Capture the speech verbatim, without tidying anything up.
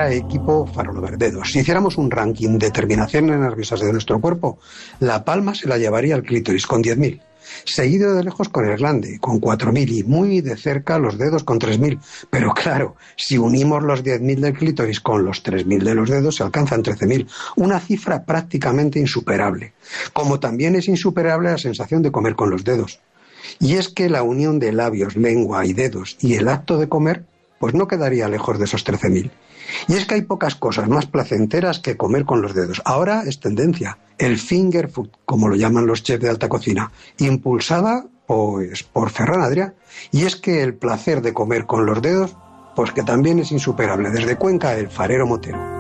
sería equipo faroloverdedos. Si hiciéramos un ranking de terminaciones nerviosas de nuestro cuerpo, la palma se la llevaría el clítoris con diez mil. Seguido de lejos con el glande, con cuatro mil, y muy de cerca los dedos con tres mil. Pero claro, si unimos los diez mil del clítoris con los tres mil de los dedos, se alcanzan trece mil. Una cifra prácticamente insuperable. Como también es insuperable la sensación de comer con los dedos. Y es que la unión de labios, lengua y dedos y el acto de comer, pues no quedaría lejos de esos trece mil. Y es que hay pocas cosas más placenteras que comer con los dedos. Ahora es tendencia, el finger food, como lo llaman los chefs de alta cocina, impulsada pues por Ferran Adrià. Y es que el placer de comer con los dedos, pues que también es insuperable. Desde Cuenca, el Farero Motero.